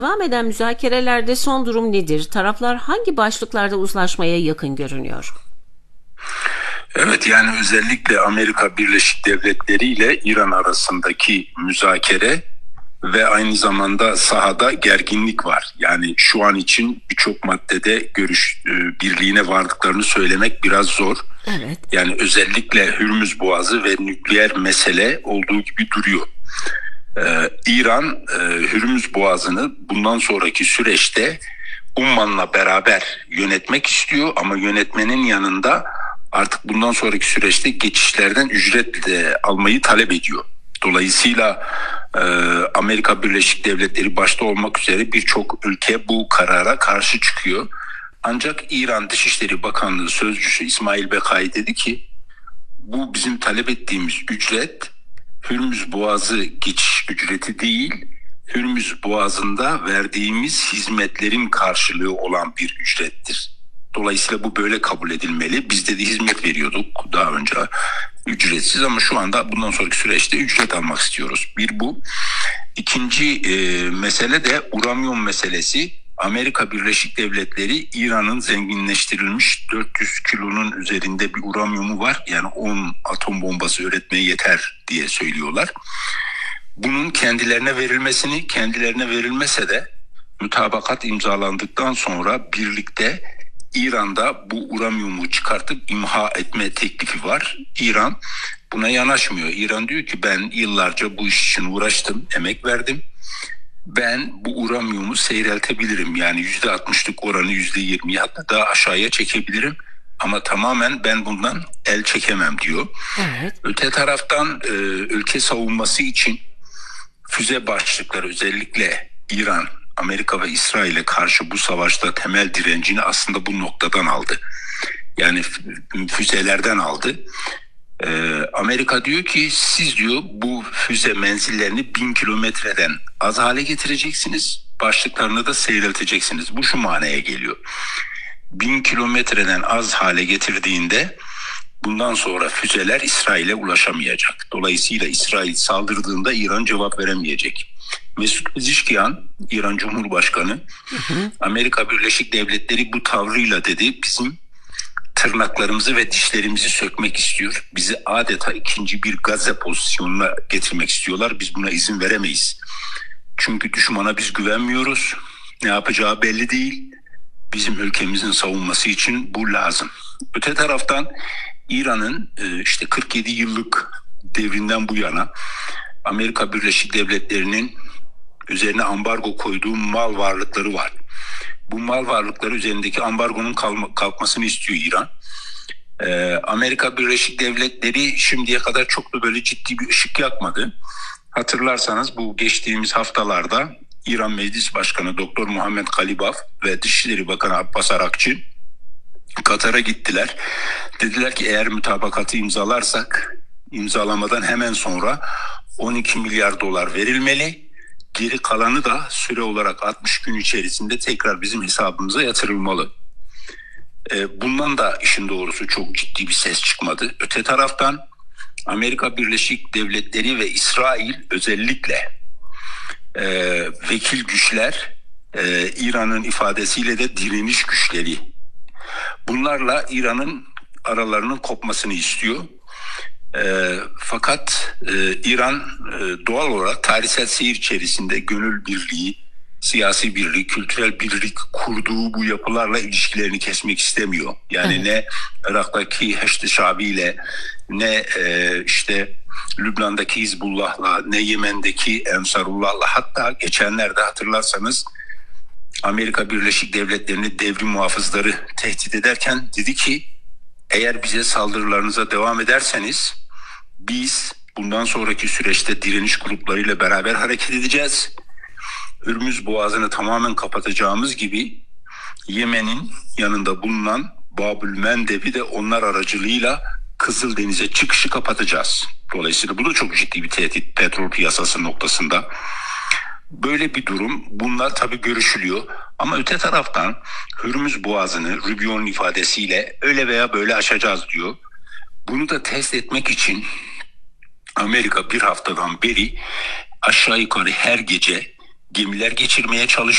Devam eden müzakerelerde son durum nedir? Taraflar hangi başlıklarda uzlaşmaya yakın görünüyor? Evet, yani özellikle Amerika Birleşik Devletleri ile İran arasındaki müzakere ve aynı zamanda sahada gerginlik var. Yani şu an için birçok maddede görüş birliğine vardıklarını söylemek biraz zor. Evet. Yani özellikle Hürmüz Boğazı ve nükleer mesele olduğu gibi duruyor. İran Hürmüz Boğazı'nı bundan sonraki süreçte Umman'la beraber yönetmek istiyor ama yönetmenin yanında artık bundan sonraki süreçte geçişlerden ücret de almayı talep ediyor. Dolayısıyla Amerika Birleşik Devletleri başta olmak üzere birçok ülke bu karara karşı çıkıyor. Ancak İran Dışişleri Bakanlığı Sözcüsü İsmail Bekai dedi ki bu bizim talep ettiğimiz ücret Hürmüz Boğazı geçiş ücreti değil, Hürmüz Boğazı'nda verdiğimiz hizmetlerin karşılığı olan bir ücrettir. Dolayısıyla bu böyle kabul edilmeli. Biz de hizmet veriyorduk daha önce ücretsiz ama şu anda bundan sonraki süreçte ücret almak istiyoruz. Bir bu. İkinci mesele de uranyum meselesi. Amerika Birleşik Devletleri İran'ın zenginleştirilmiş 400 kilonun üzerinde bir uranyumu var. Yani 10 atom bombası üretmeye yeter diye söylüyorlar. Bunun kendilerine verilmese de mütabakat imzalandıktan sonra birlikte İran'da bu uranyumu çıkartıp imha etme teklifi var. İran buna yanaşmıyor. İran diyor ki ben yıllarca bu iş için uğraştım, emek verdim. Ben bu uranyumu seyreltebilirim. Yani %60'lık oranı %20'ye hatta daha aşağıya çekebilirim. Ama tamamen ben bundan el çekemem diyor. Evet. Öte taraftan ülke savunması için füze başlıkları özellikle İran, Amerika ve İsrail'e karşı bu savaşta temel direncini aslında bu noktadan aldı. Yani füzelerden aldı. Amerika diyor ki siz diyor bu füze menzillerini 1000 kilometreden az hale getireceksiniz. Başlıklarını da seyrelteceksiniz. Bu şu manaya geliyor. 1000 kilometreden az hale getirdiğinde bundan sonra füzeler İsrail'e ulaşamayacak. Dolayısıyla İsrail saldırdığında İran cevap veremeyecek. Mesut Pezeshkian, İran Cumhurbaşkanı, Amerika Birleşik Devletleri bu tavrıyla dedi bizim tırnaklarımızı ve dişlerimizi sökmek istiyor. Bizi adeta ikinci bir Gazze pozisyonuna getirmek istiyorlar. Biz buna izin veremeyiz. Çünkü düşmana biz güvenmiyoruz. Ne yapacağı belli değil. Bizim ülkemizin savunması için bu lazım. Öte taraftan İran'ın işte 47 yıllık devrinden bu yana Amerika Birleşik Devletleri'nin üzerine ambargo koyduğu mal varlıkları var. Bu mal varlıkları üzerindeki ambargonun kalkmasını istiyor İran. Amerika Birleşik Devletleri şimdiye kadar çok da böyle ciddi bir ışık yakmadı. Hatırlarsanız bu geçtiğimiz haftalarda İran Meclis Başkanı Doktor Muhammed Galibaf ve Dışişleri Bakanı Abbas Arakçı Katar'a gittiler. Dediler ki eğer mütabakatı imzalarsak imzalamadan hemen sonra 12 milyar dolar verilmeli. Geri kalanı da süre olarak 60 gün içerisinde tekrar bizim hesabımıza yatırılmalı. Bundan da işin doğrusu çok ciddi bir ses çıkmadı. Öte taraftan Amerika Birleşik Devletleri ve İsrail özellikle vekil güçler, İran'ın ifadesiyle de direniş güçleri. Bunlarla İran'ın aralarının kopmasını istiyor. Fakat İran doğal olarak tarihsel seyir içerisinde gönül birliği, siyasi birlik, kültürel birlik kurduğu bu yapılarla ilişkilerini kesmek istemiyor. Yani ne Irak'taki Heşti Şabi ile ne işte Lübnan'daki Hizbullah'la ne Yemen'deki Ensarullah'la hatta geçenlerde hatırlarsanız Amerika Birleşik Devletleri'ni devrim muhafızları tehdit ederken dedi ki eğer bize saldırılarınıza devam ederseniz biz bundan sonraki süreçte direniş gruplarıyla beraber hareket edeceğiz. Hürmüz Boğazı'nı tamamen kapatacağımız gibi Yemen'in yanında bulunan Babül Mendeb'i de onlar aracılığıyla Kızıldeniz'e çıkışı kapatacağız. Dolayısıyla bu da çok ciddi bir tehdit petrol piyasası noktasında. Böyle bir durum. Bunlar tabii görüşülüyor. Ama öte taraftan Hürmüz Boğazı'nı Rubio'nun ifadesiyle öyle veya böyle aşacağız diyor. Bunu da test etmek için Amerika bir haftadan beri aşağı yukarı her gece gemiler geçirmeye çalışıyor.